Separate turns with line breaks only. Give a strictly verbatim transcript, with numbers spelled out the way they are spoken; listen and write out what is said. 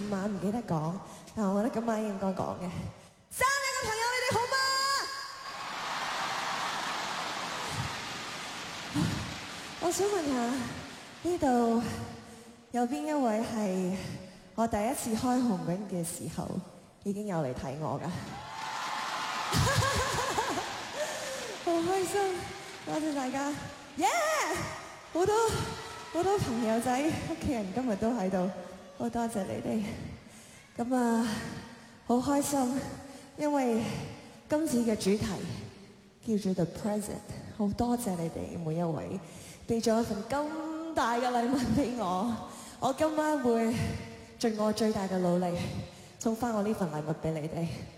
琴晚唔記得講，但係我覺得今晚應該講嘅。生日嘅朋友，你哋好嗎？我想問下呢度有邊一位係我第一次開紅館嘅時候已經有嚟睇我㗎？好開心，多謝大家，耶！好多好多朋友仔、屋企人今日都喺度，好多謝你哋。咁啊，好開心，因為今次嘅主題叫做 The Present， 好多謝你哋每一位俾咗一份咁大嘅禮物俾我。我今晚會盡我最大嘅努力送翻我呢份禮物俾你哋。